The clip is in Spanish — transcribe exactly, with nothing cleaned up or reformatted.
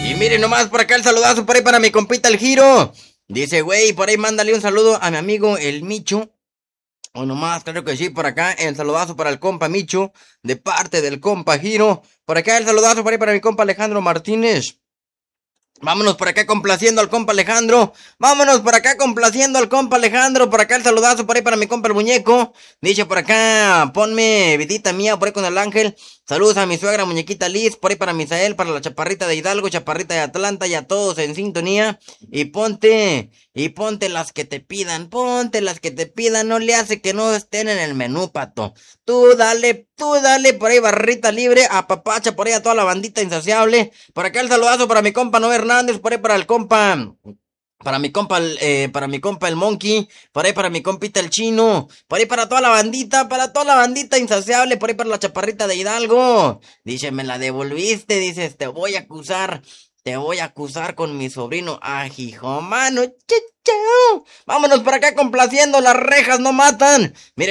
Y miren nomás por acá el saludazo por ahí para mi compita el Giro. Dice, güey, por ahí mándale un saludo a mi amigo el Micho. O nomás, claro que sí, por acá el saludazo para el compa Micho, de parte del compa Giro. Por acá el saludazo por ahí para mi compa Alejandro Martínez. Vámonos por acá complaciendo al compa Alejandro. Vámonos por acá complaciendo al compa Alejandro. Por acá el saludazo por ahí para mi compa el muñeco. Dice por acá, ponme vidita mía por ahí con el ángel. Saludos a mi suegra muñequita Liz. Por ahí para Misael, para la chaparrita de Hidalgo, chaparrita de Atlanta y a todos en sintonía. Y ponte, y ponte las que te pidan. Ponte las que te pidan. No le hace que no estén en el menú, pato. Tú dale, tú dale por ahí barrita libre. Apapacha por ahí a toda la bandita insaciable. Por acá el saludazo para mi compa Noé Hernández. Por ahí para el compa... Para mi compa, eh, para mi compa el Monkey, por ahí para mi compita el Chino, por ahí para toda la bandita, para toda la bandita insaciable, por ahí para la chaparrita de Hidalgo. Dice, me la devolviste, dices, te voy a acusar, te voy a acusar con mi sobrino ajijo, mano, chao. Vámonos por acá complaciendo, las rejas no matan. Miren.